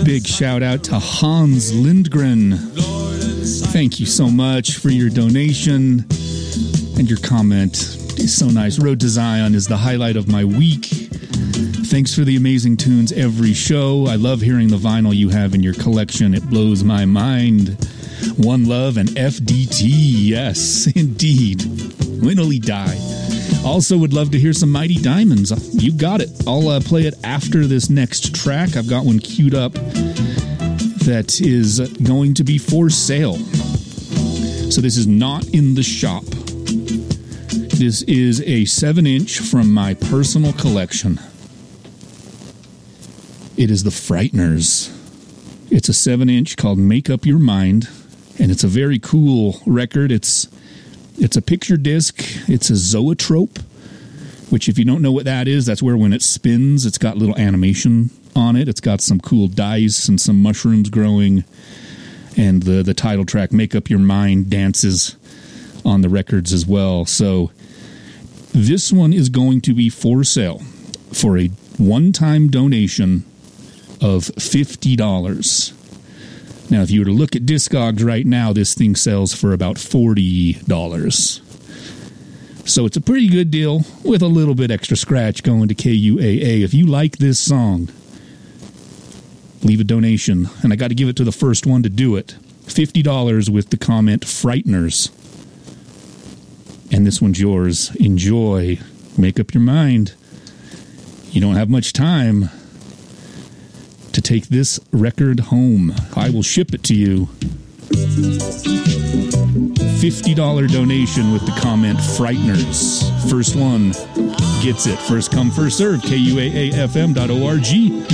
Big shout out to Hans Lindgren. Thank you so much for your donation and your comment. It's so nice. Road to Zion is the highlight of my week. Thanks for the amazing tunes every show. I love hearing the vinyl you have in your collection. It blows my mind. One Love and FDT. Yes, indeed. When will he die? Also would love to hear some Mighty Diamonds. You got it. I'll play it after this next track. I've got one queued up that is going to be for sale. So this is not in the shop. This is a 7-inch from my personal collection. It is the Frighteners. It's a 7-inch called Make Up Your Mind, and it's a very cool record. It's a picture disc. It's a zoetrope, which if you don't know what that is, that's where when it spins, it's got little animation on it. It's got some cool dice and some mushrooms growing, and the title track, Make Up Your Mind, dances on the records as well. So this one is going to be for sale for a one-time donation of $50. Now, if you were to look at Discogs right now, this thing sells for about $40. So it's a pretty good deal with a little bit extra scratch going to KUAA. If you like this song, leave a donation. And I got to give it to the first one to do it. $50 with the comment Frighteners. And this one's yours. Enjoy. Make up your mind. You don't have much time to take this record home. I will ship it to you. $50 donation with the comment Frighteners. First one gets it. First come, first serve. KUAAFM.org.